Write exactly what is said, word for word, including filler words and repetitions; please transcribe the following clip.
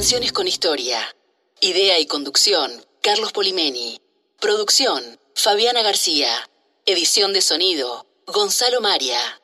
Canciones con historia. Idea y conducción, Carlos Polimeni. Producción, Fabiana García. Edición de sonido, Gonzalo Maria.